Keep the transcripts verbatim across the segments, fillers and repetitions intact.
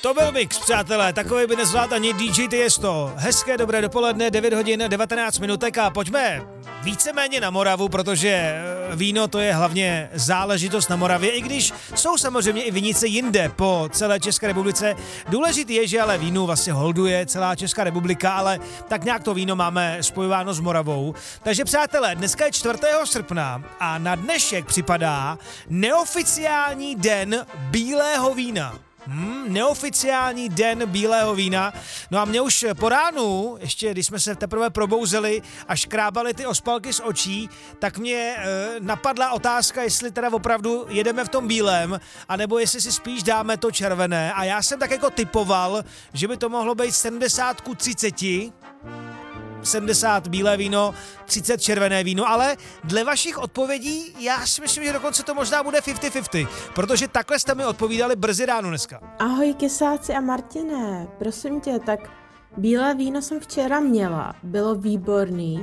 To byl mix, přátelé, takový by nezvládl ani D J Tiesto. Hezké dobré dopoledne, devět hodin devatenáct minutek a pojďme víceméně na Moravu, protože víno to je hlavně záležitost na Moravě, i když jsou samozřejmě i vinice jinde po celé České republice. Důležitý je, že ale vínu vlastně holduje celá Česká republika, ale tak nějak to víno máme spojováno s Moravou. Takže přátelé, dneska je čtvrtého srpna a na dnešek připadá neoficiální den bílého vína. Hmm, neoficiální den bílého vína. No a mě už po ránu, ještě když jsme se teprve probouzeli a škrábali ty ospalky z očí, tak mě e, napadla otázka, jestli teda opravdu jedeme v tom bílém, anebo jestli si spíš dáme to červené. A já jsem tak jako typoval, že by to mohlo být sedmdesát ku třiceti. sedmdesát bílé víno, třicet červené víno, ale dle vašich odpovědí já si myslím, že dokonce to možná bude padesát na padesát, protože takhle jste mi odpovídali brzy ráno dneska. Ahoj Kesáci a Martine, prosím tě, tak bílé víno jsem včera měla, bylo výborný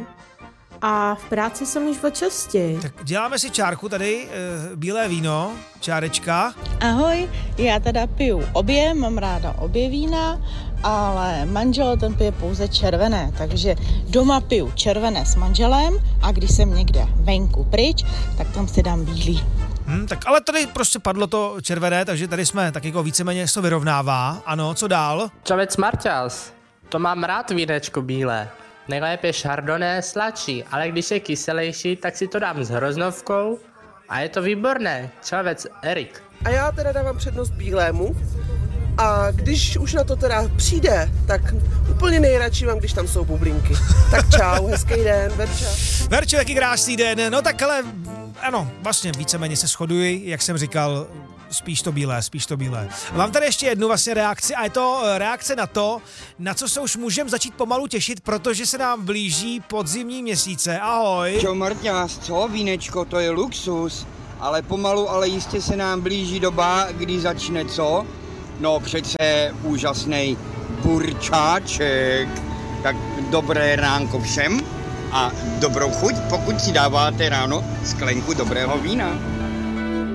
a v práci jsem už od šesti. Tak děláme si čárku tady, e, bílé víno, čárečka. Ahoj, já teda piju obě, mám ráda obě vína, ale manžel ten pije pouze červené, takže doma piju červené s manželem a když jsem někde venku pryč, tak tam si dám bílý. Hmm, tak ale tady prostě padlo to červené, takže tady jsme tak jako víceméně se to vyrovnává. Ano, co dál? Čavec Marťas, to mám rád vínečko bílé. Nejlépe chardonnay sladší, ale když je kyselější, tak si to dám s hroznovkou a je to výborné. Čavec Erik. A já teda dávám přednost bílému a když už na to teda přijde, tak úplně nejradši mám, když tam jsou bublinky. Tak čau, hezký den, Verča. Verčo, jaký krásný den, no tak ale ano, vlastně víceméně se shoduji, jak jsem říkal, spíš to bílé, spíš to bílé. Mám tady ještě jednu vlastně reakci a je to reakce na to, na co se už můžeme začít pomalu těšit, protože se nám blíží podzimní měsíce. Ahoj. Čau Marťas, co? Vínečko, to je luxus, ale pomalu, ale jistě se nám blíží doba, kdy začne co? No přece úžasný burčáček. Tak dobré ránko všem a dobrou chuť, pokud si dáváte ráno sklenku dobrého vína.